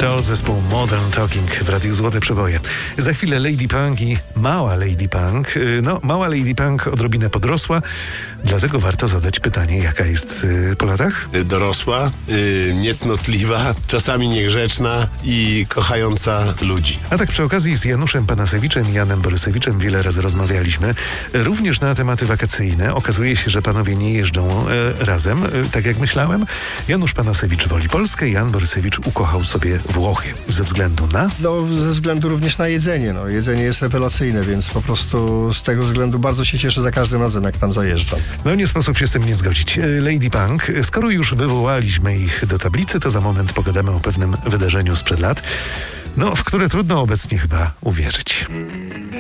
To zespół Modern Talking w Radiu Złote Przeboje. Za chwilę Lady Punk i mała Lady Punk. Mała Lady Punk odrobinę podrosła, dlatego warto zadać pytanie, jaka jest po latach? Dorosła, niecnotliwa, czasami niegrzeczna i kochająca ludzi. A tak przy okazji z Januszem Panasewiczem i Janem Borysewiczem wiele razy rozmawialiśmy. Również na tematy wakacyjne. Okazuje się, że panowie nie jeżdżą razem, tak jak myślałem. Janusz Panasewicz woli Polskę, Jan Borysewicz ukochał sobie Włochy. Ze względu na? Ze względu również na jedzenie. Jedzenie jest rewelacyjne, więc po prostu z tego względu bardzo się cieszę za każdym razem, jak tam zajeżdżam. Nie sposób się z tym nie zgodzić. Lady Punk, skoro już wywołaliśmy ich do tablicy, to za moment pogadamy o pewnym wydarzeniu sprzed lat, w które trudno obecnie chyba uwierzyć.